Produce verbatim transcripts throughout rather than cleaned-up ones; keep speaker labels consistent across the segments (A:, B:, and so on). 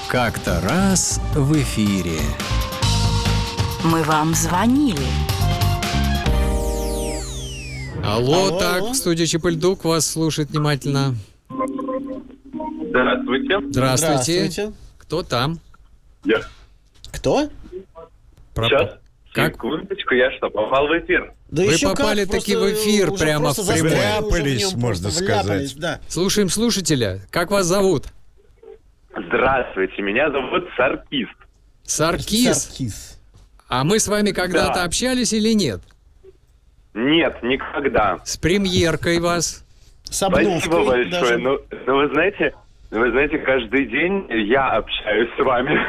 A: Как-то раз в эфире.
B: Мы вам звонили.
C: Алло,
D: Алло,
C: так,
D: алло.
C: в студии Чапельдук вас слушает внимательно.
E: Здравствуйте.
C: Здравствуйте.
D: Здравствуйте.
C: Кто там?
E: Я.
D: Кто?
C: Про-
E: Сейчас.
C: Как?
E: Секундочку, я что, попал в эфир?
D: Да
C: Вы
D: еще
C: попали
D: как,
C: таки
D: просто
C: в эфир
D: уже
C: прямо
D: просто
C: в прямой.
D: застряли уже в
F: Вляпались,
D: нем,
F: можно
D: просто
F: сказать.
D: вляпались, да.
C: Слушаем слушателя. Как вас зовут?
E: Здравствуйте, меня зовут Саркис.
C: Саркис.
D: Саркис.
C: А мы с вами когда-то
E: Да.
C: общались или нет?
E: Нет, никогда.
C: С премьеркой вас.
D: С обновкой
E: Спасибо большое.
D: даже.
E: Ну, ну, вы знаете, ну, вы знаете, каждый день я общаюсь с вами.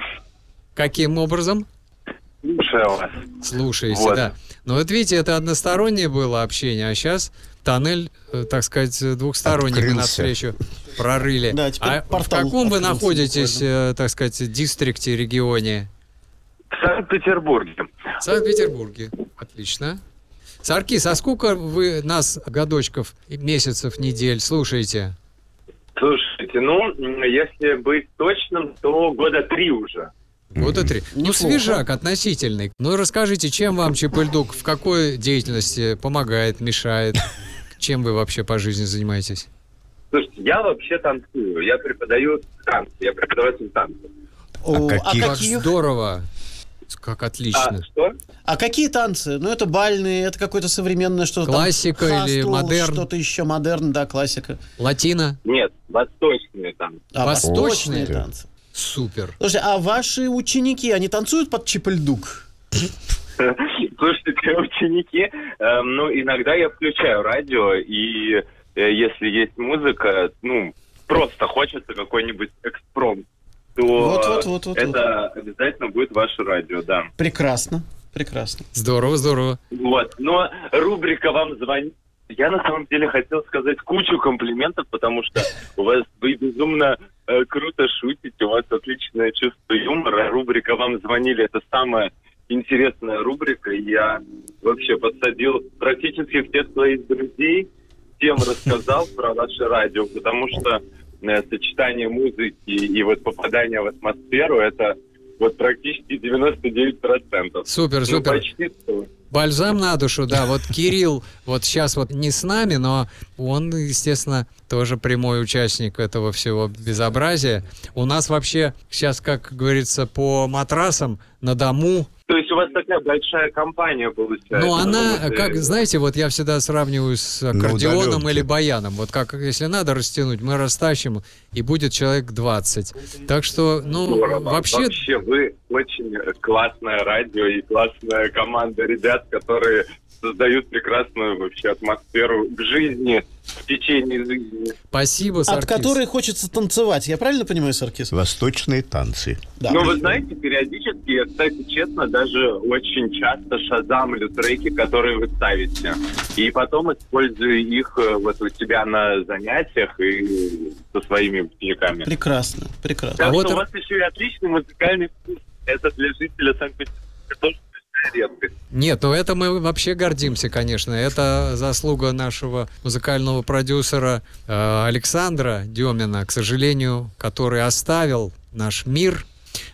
C: Каким образом?
E: Слушаю вас.
C: Слушаете,
E: Вот.
C: да. Ну вот видите, это одностороннее было общение, а сейчас тоннель, э, так сказать, двухсторонний мы
F: Открылся.
C: навстречу прорыли.
D: Да, теперь
C: а в
D: портал
C: каком вы
D: открылся
C: находитесь, э, так сказать, дистрикте, регионе?
E: В Санкт-Петербурге.
C: В Санкт-Петербурге. Отлично. Саркис, а сколько вы нас, годочков, месяцев, недель слушаете?
E: Слушайте, ну, если быть точным, то года три уже.
C: Года три. Ну,
D: Неплохо.
C: свежак относительный. Ну, расскажите, чем вам Чапельдук, в какой деятельности помогает, мешает? Чем вы вообще по жизни занимаетесь?
E: Слушайте, я вообще танцую. Я преподаю танцы. Я преподаватель танцев.
D: О,
F: А
D: а,
F: каких?
C: Как
D: какие,
C: здорово. Как отлично.
E: А, что?
D: а какие танцы? Ну, это бальные, это какое-то современное что-то. там,
C: Классика или
D: хастл,
C: модерн?
D: Что-то еще модерн, да, классика.
C: Латино?
E: Нет, восточные танцы.
D: А,
C: Восточные?
D: восточные танцы.
C: Супер.
D: Слушайте, а ваши ученики, они танцуют под Чапельдук?
E: Слушайте, ученики, э, ну, иногда я включаю радио, и э, если есть музыка, ну, просто хочется какой-нибудь экспромт, то
D: Вот-вот-вот-вот-вот.
E: это обязательно будет ваше радио, да.
D: Прекрасно, прекрасно.
C: Здорово, здорово.
E: Вот, но рубрика «Вам звонит». Я на самом деле хотел сказать кучу комплиментов, потому что у вас вы безумно э, круто шутите, у вас отличное чувство юмора. Рубрика «Вам звонили» — это самая интересная рубрика. Я вообще подсадил практически всех своих друзей, всем рассказал про ваше радио, потому что э, сочетание музыки и вот попадание в атмосферу — это вот практически девяносто девять процентов.
C: Супер,
E: Ну,
C: супер.
E: почти сто.
C: Бальзам на душу, да. Вот Кирилл вот сейчас вот не с нами, но он, естественно, тоже прямой участник этого всего безобразия. У нас вообще сейчас, как говорится, по матрасам на дому.
E: То есть у вас такая большая компания получается?
C: Ну, она,
E: Потому что-
C: как, знаете, вот я всегда сравниваю с аккордеоном
F: удаленке.
C: или баяном. Вот как, если надо растянуть, мы растащим, и будет человек двадцать. Так что, ну,
E: Здорово.
C: вообще...
E: Вообще вы очень классное радио и классная команда ребят, которые создают прекрасную вообще атмосферу к жизни в течение жизни.
C: Спасибо,
D: От
C: Саркис.
D: которой хочется танцевать. Я правильно понимаю, Саркис?
F: Восточные танцы.
D: Да.
E: Но вы знаете, периодически, я, кстати, честно, даже очень часто шазамлю треки, которые вы ставите. И потом использую их э, вот у себя на занятиях и со своими учениками.
D: Прекрасно, прекрасно.
E: Так
C: А
E: что
C: вот
E: у
C: и-
E: вас еще и отличный музыкальный вкус. Это для жителя Санкт-Петербурга тоже большая редкость.
C: Нет, ну это мы вообще гордимся, конечно. Это заслуга нашего музыкального продюсера э, Александра Демина, к сожалению, который оставил наш мир.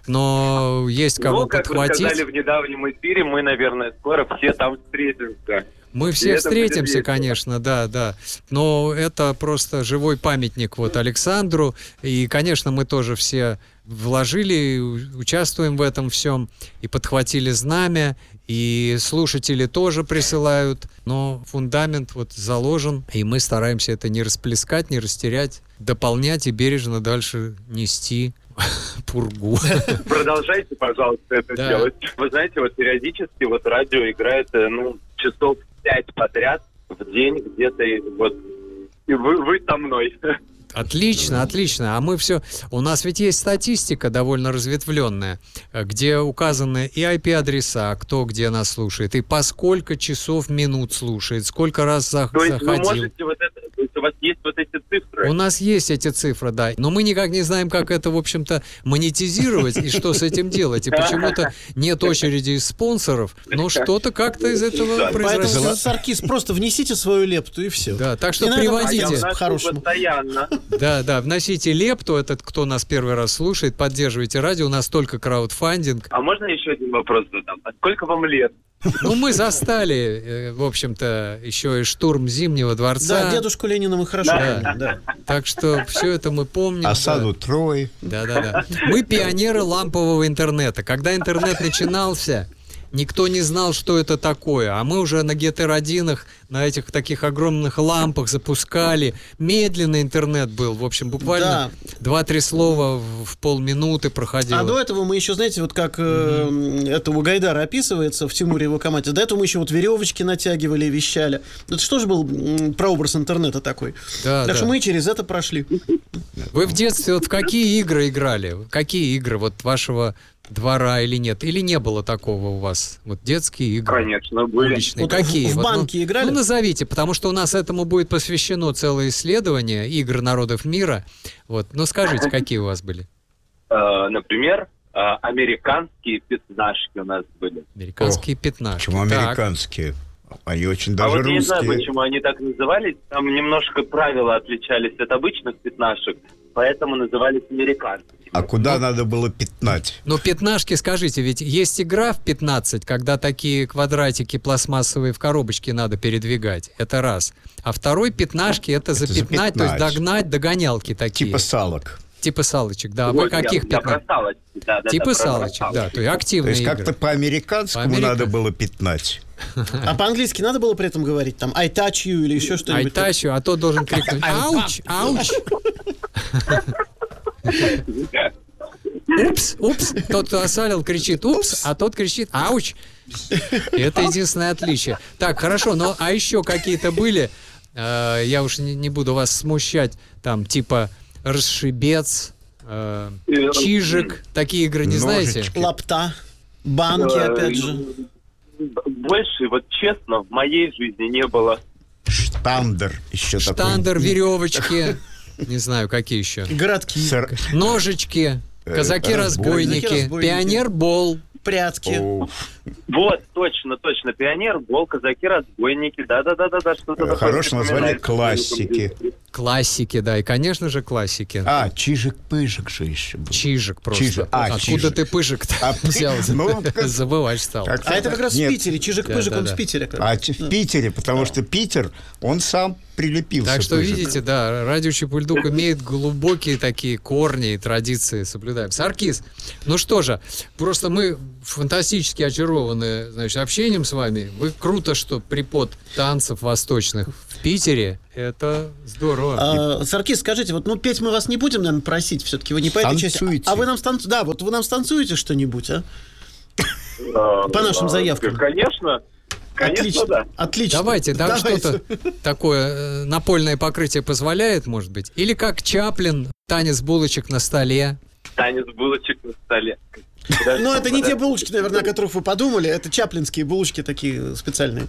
C: Но есть кого
E: Ну, как вы
C: подхватить.
E: сказали в недавнем эфире, мы, наверное, скоро все там встретимся.
C: Мы
E: И
C: все
E: это
C: встретимся,
E: будет весело.
C: конечно, да, да. Но это просто живой памятник вот Александру. И, конечно, мы тоже все вложили, у- участвуем в этом всем. И подхватили знамя, и слушатели тоже присылают. Но фундамент вот заложен, и мы стараемся это не расплескать, не растерять, дополнять и бережно дальше нести пургу.
E: Продолжайте, пожалуйста, это
C: Да.
E: делать. Вы знаете, вот периодически вот радио играет, э, ну, часов пять подряд в день где-то, и вот, и вы, вы со мной.
C: Отлично, отлично. А мы все... У нас ведь есть статистика довольно разветвленная, где указаны и ай пи-адреса, кто где нас слушает, и по сколько часов, минут слушает, сколько раз за-
E: То есть вы
C: заходил.
E: можете вот это, то есть у вас есть вот эти цифры.
C: У нас есть эти цифры, да. Но мы никак не знаем, как это, в общем-то, монетизировать и что с этим делать. И почему-то нет очереди из спонсоров, но что-то как-то из этого произошло.
D: Поэтому, Саркис, просто внесите свою лепту и все.
C: Да, так что
D: Не надо
C: приводите.
D: бояться.
E: А я вношу
D: по-хорошему.
E: постоянно.
C: Да, да, вносите лепту, этот, кто нас первый раз слушает, поддерживайте радио, у нас только краудфандинг.
E: А можно еще один вопрос задам? А сколько вам лет?
C: Ну, мы застали, э, в общем-то, еще и штурм Зимнего дворца.
D: Да, дедушку Ленина мы хорошо
C: Да.
D: помним, да.
C: Так что все это мы помним.
F: Осаду
C: да.
F: Трои.
C: Да, да, да. Мы пионеры лампового интернета. Когда интернет начинался, никто не знал, что это такое. А мы уже на гетеродинах, на этих таких огромных лампах запускали. Медленный интернет был. В общем, буквально два-три слова в, в полминуты проходило.
D: А до этого мы еще, знаете, вот как э, это у Гайдара описывается в «Тимуре и его команде», до этого мы еще вот веревочки натягивали и вещали. Это что же был м, прообраз интернета такой?
C: Да,
D: так
C: да.
D: что мы и через это прошли.
C: Вы в детстве вот в какие игры играли? Какие игры вот вашего двора или нет? Или не было такого у вас? Вот детские игры.
E: Конечно, были.
C: Уличные.
D: Вот
C: Какие?
D: в
C: Вот,
D: банки
C: ну,
D: играли?
C: Ну, назовите, потому что у нас этому будет посвящено целое исследование игр народов мира. Вот. Ну, скажите, какие у вас были?
E: Э, Например, э, американские пятнашки у нас были.
C: Американские пятнашки.
F: Почему
C: Так.
F: американские? Они очень
E: А
F: даже
E: вот я не знаю,
F: русские.
E: почему они так назывались. Там немножко правила отличались от обычных пятнашек, поэтому назывались американскими.
F: А куда надо было пятнать?
C: Ну, пятнашки, скажите, ведь есть игра в пятнадцать, когда такие квадратики пластмассовые в коробочке надо передвигать. Это раз. А второй пятнашки — это,
F: Это
C: запятнать, то есть
F: запятнать.
C: догнать, догонялки такие.
F: Типа салок.
C: Типа салочек, да. А
E: Вот
C: вы каких
E: я, я
C: пятнашек?
E: про салочки, да, да,
C: Типа
E: да, про
C: салочек,
E: салочки.
C: да. То есть
F: То
C: активные
F: есть
C: игры.
F: как-то по-американскому
C: По-американ-
F: надо было пятнать.
D: А по-английски надо было при этом говорить? Там I touch you или еще
C: Ай,
D: что-нибудь?
C: тащу, а то должен крикнуть «Ауч! Ауч!» Упс, упс. Тот, кто осалил, кричит «Упс», а тот кричит «Ауч!». И это единственное отличие. Так, хорошо, но а еще какие-то были, э, я уж не, не буду вас смущать, там типа «Расшибец», э, «Чижик», такие игры не знаете?
F: Ножички.
D: Лапта, банки,
E: Э,
D: опять же.
E: Больше, вот честно, в моей жизни не было.
F: Штандер еще такой.
C: Штандер, веревочки, не знаю, какие еще.
D: Городки,
F: Сэр-
C: Ножички,
F: Э,
C: казаки-разбойники,
D: разбойники.
C: пионер-бол.
D: прятки.
F: О,
E: Вот, точно, точно. Пионер, бол, казаки, разбойники. Да-да-да-да-да, что-то такое.
F: Хорошее название
E: вспоминается.
F: классики.
C: Классики, да, и, конечно же, классики.
F: А, Чижик-Пыжик же еще был.
C: Чижик просто.
F: Чижик. А,
C: Откуда
F: Чижик.
C: ты пыжик-то
F: А,
C: взял?
F: ну, как-
C: Забывать стал.
F: Как-
D: А это как раз
F: Нет.
D: в Питере. Чижик-пыжик,
C: Да, да,
D: он
C: да.
D: в Питере. как
F: А
D: раз.
F: ч- в Питере, потому что Питер, он сам прилепился.
C: Так что,
F: Пыжик.
C: видите, да, радио Чепульдук имеет глубокие такие корни и традиции, соблюдаем. Саркис, ну что же, просто мы фантастически очарованы, значит, общением с вами. Вы круто, что припод танцев восточных в Питере. Это здорово.
D: А, Саркис, скажите, вот, ну, петь мы вас не будем, наверное, просить все-таки, вы не по этой части.
F: Станцуйте.
D: А вы нам станцуете? Да, вот вы нам станцуете что-нибудь, а?
E: А,
D: По нашим
E: а,
D: заявкам.
E: Конечно. Конечно,
D: Отлично,
E: да.
D: отлично.
C: Давайте, да,
D: Давайте.
C: что-то такое э, напольное покрытие позволяет, может быть? Или как Чаплин, танец булочек на столе.
E: Танец булочек на столе.
D: Ну, это не те булочки, наверное, о которых вы подумали, это чаплинские булочки такие специальные.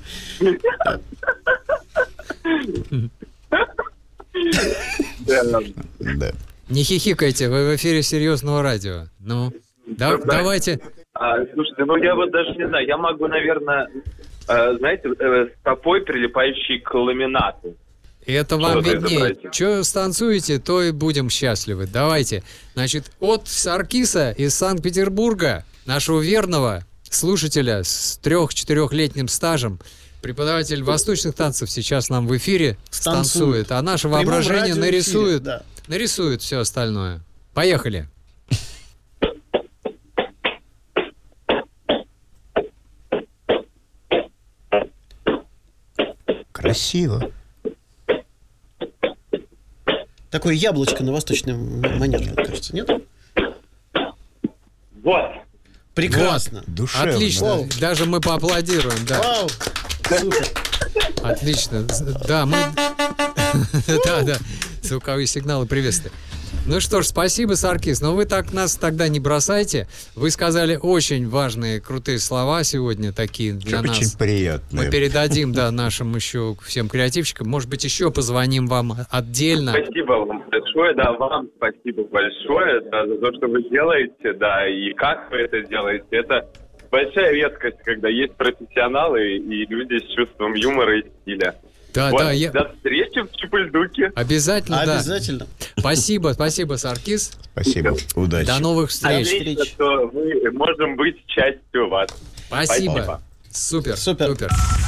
F: Да.
C: Не хихикайте, вы в эфире серьезного радио. Ну, да, давайте.
E: А, слушайте, ну я вот даже не знаю, я могу, наверное, э, знаете, э, стопой, прилипающей к ламинату.
C: Это вам
E: Что-то
C: виднее.
E: изобразить.
C: Что станцуете, то и будем счастливы. Давайте. Значит, от Саркиса из Санкт-Петербурга, нашего верного слушателя с трех-четырехлетним стажем, преподаватель восточных танцев сейчас нам в эфире
D: Станцует.
C: станцует, а наше
D: В прямом
C: воображение
D: радиоэфире,
C: нарисует,
D: да.
C: нарисует все остальное. Поехали.
F: Красиво.
D: Такое яблочко на восточном манере, мне кажется, нет?
E: Вот.
D: Прекрасно.
F: Душевно.
C: Отлично.
D: Вау.
C: Даже мы поаплодируем, да.
D: Вау, супер.
C: Отлично. Да, мы... Да, да. Звуковые сигналы приветствуем. Ну что ж, спасибо, Саркис. Но вы так нас тогда не бросайте. Вы сказали очень важные, крутые слова сегодня такие для
F: Очень
C: нас.
F: Очень приятно.
C: Мы передадим, да, нашим еще всем креативщикам. Может быть, еще позвоним вам отдельно.
E: Спасибо вам большое, да, вам спасибо большое да, за то, что вы делаете, да, и как вы это делаете. Это большая редкость, когда есть профессионалы и люди с чувством юмора и стиля.
C: Да,
E: вот,
C: да, я...
E: До встречи в Чепульдуке.
C: Обязательно, да.
D: Обязательно.
C: Спасибо, спасибо, Саркис.
F: Спасибо. Удачи.
C: До новых встреч.
E: Отлично, что мы можем быть частью вас.
C: Спасибо.
E: Спасибо.
C: Супер,
D: Супер.
C: супер.